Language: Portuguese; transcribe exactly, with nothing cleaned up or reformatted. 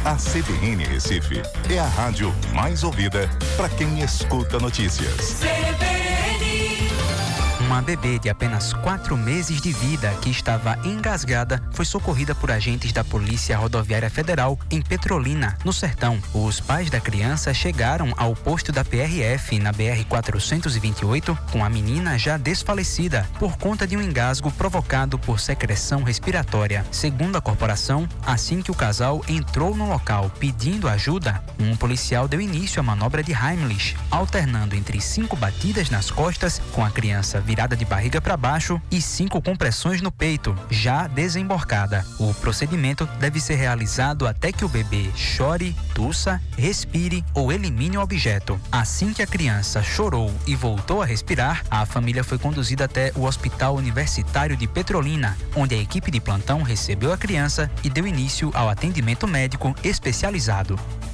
A C B N Recife é a rádio mais ouvida para quem escuta notícias. C B N. Uma bebê de apenas quatro meses de vida que estava engasgada foi socorrida por agentes da Polícia Rodoviária Federal em Petrolina, no Sertão. Os pais da criança chegaram ao posto da P R F na B R quatrocentos e vinte e oito com a menina já desfalecida por conta de um engasgo provocado por secreção respiratória. Segundo a corporação, assim que o casal entrou no local pedindo ajuda, um policial deu início à manobra de Heimlich, alternando entre cinco batidas nas costas com a criança virada de barriga para baixo e cinco compressões no peito, já desemborcada. O procedimento deve ser realizado até que o bebê chore, tussa, respire ou elimine o objeto. Assim que a criança chorou e voltou a respirar, a família foi conduzida até o Hospital Universitário de Petrolina, onde a equipe de plantão recebeu a criança e deu início ao atendimento médico especializado.